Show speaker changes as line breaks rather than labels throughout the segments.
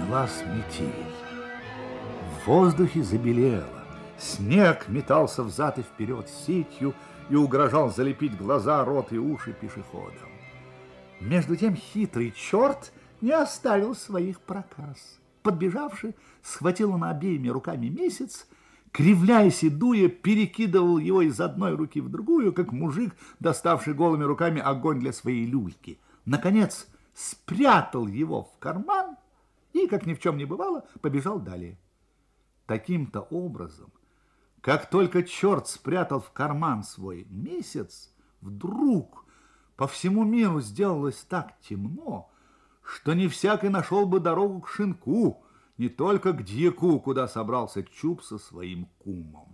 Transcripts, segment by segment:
сползлась метель. В воздухе забелело. Снег метался взад и вперед сетью и угрожал залепить глаза, рот и уши пешеходам. Между тем хитрый черт не оставил своих проказ. Подбежавший, схватил он обеими руками месяц, кривляясь и дуя, перекидывал его из одной руки в другую, как мужик, доставший голыми руками огонь для своей люльки. Наконец, спрятал его в карман и, как ни в чем не бывало, побежал далее. Таким-то образом, как только черт спрятал в карман свой месяц, вдруг по всему миру сделалось так темно, что не всякий нашел бы дорогу к шинку, не только к дьяку, куда собрался Чуб со своим кумом.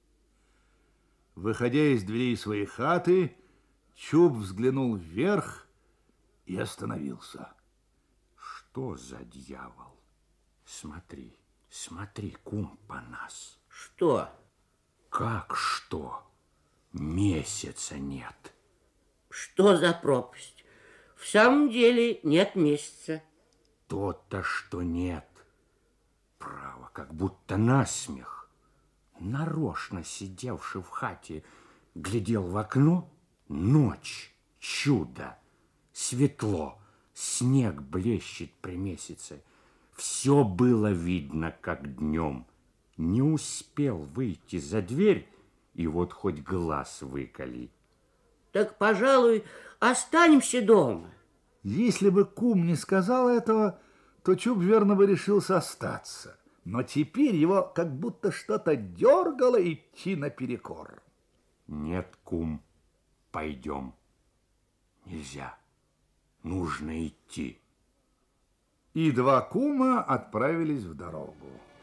Выходя из дверей своей хаты, Чуб взглянул вверх и остановился.
Что за дьявол? Смотри, смотри, кум, по нас.
Что?
Как что? Месяца нет.
Что за пропасть? В самом деле нет месяца.
То-то, что нет. Право, как будто насмех. Нарочно сидевший в хате, глядел в окно. Ночь, чудо, светло, снег блещет при месяце. Все было видно, как днем. Не успел выйти за дверь, и вот хоть глаз выколи.
Так, пожалуй, останемся дома.
Если бы кум не сказал этого, то Чуб верно бы решился остаться. Но теперь его как будто что-то дергало идти наперекор.
Нет, кум, пойдем. Нельзя, нужно идти.
И два кума отправились в дорогу.